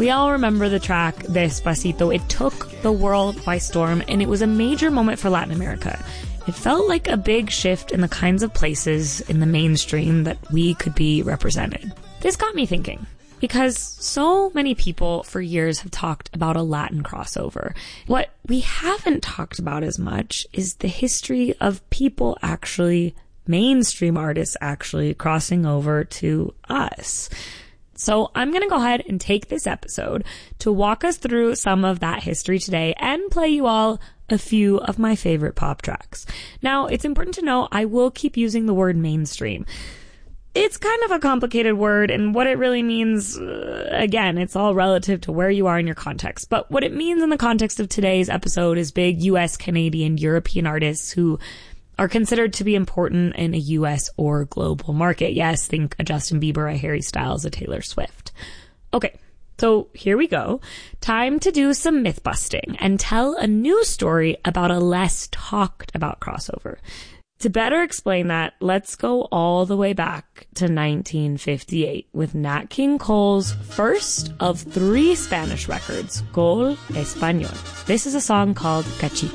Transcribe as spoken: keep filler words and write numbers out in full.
We all remember the track Despacito. It took the world by storm, and it was a major moment for Latin America. It felt like a big shift in the kinds of places in the mainstream that we could be represented. This got me thinking, because so many people for years have talked about a Latin crossover. What we haven't talked about as much is the history of people actually, mainstream artists actually crossing over to us. So I'm going to go ahead and take this episode to walk us through some of that history today and play you all a few of my favorite pop tracks. Now, it's important to know I will keep using the word mainstream. It's kind of a complicated word, and what it really means, uh, again, it's all relative to where you are in your context. But what it means in the context of today's episode is big U S, Canadian, European artists who are considered to be important in a U S or global market. Yes, think a Justin Bieber, a Harry Styles, a Taylor Swift. Okay, so here we go. Time to do some myth busting and tell a new story about a less talked about crossover. To better explain that, let's go all the way back to nineteen fifty-eight with Nat King Cole's first of three Spanish records, Cole Español. This is a song called Cachito.